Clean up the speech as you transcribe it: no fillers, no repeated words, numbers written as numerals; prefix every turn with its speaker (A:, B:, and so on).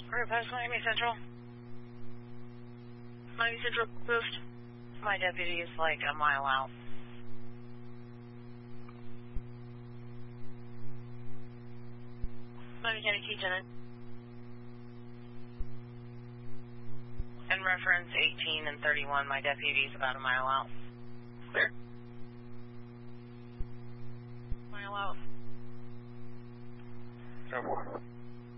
A: Group Post Miami Central.
B: Miami Central Post.
A: My deputy is like a mile out.
B: Miami County T-Tenant.
A: In reference 18 and 31, my deputy is about a mile out.
B: Clear. Mile out.
C: 10-4.